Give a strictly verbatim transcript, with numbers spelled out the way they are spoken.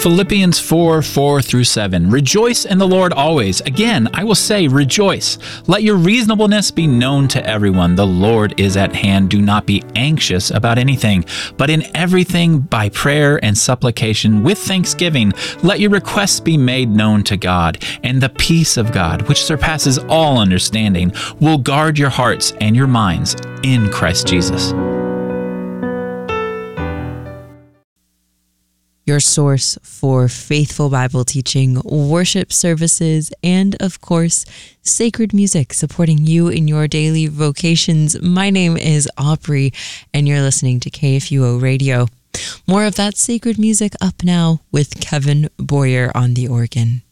Philippians four, four through seven. Rejoice in the Lord always. Again, I will say rejoice. Let your reasonableness be known to everyone. The Lord is at hand. Do not be anxious about anything, but in everything by prayer and supplication with thanksgiving, let your requests be made known to God. And the peace of God, which surpasses all understanding, will guard your hearts and your minds in Christ Jesus. Your source for faithful Bible teaching, worship services, and of course, sacred music supporting you in your daily vocations. My name is Aubrey, and you're listening to K F U O Radio. More of that sacred music up now with Kevin Boyer on the organ.